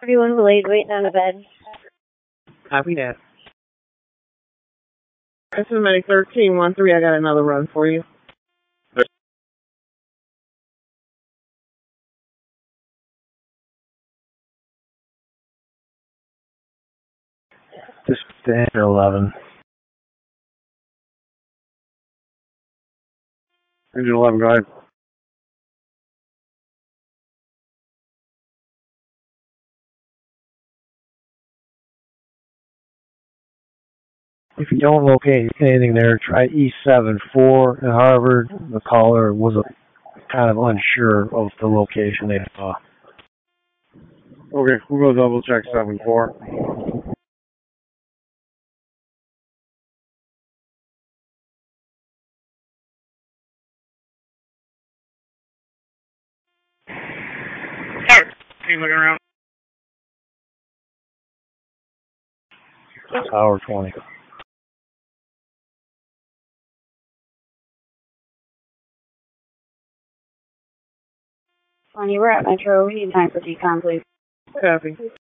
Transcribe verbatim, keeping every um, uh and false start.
Everyone delayed waiting on a bed. Copy that. S M A thirteen one three, I got another run for you. Just enter eleven. Engine eleven, go ahead. If you don't locate anything there, try E seven four. However, the caller was a, kind of unsure of the location they saw. Okay, we'll go double check seven four. Keep looking around. Tower twenty. Twenty, we're at Metro. We need time for decom, please. Copy.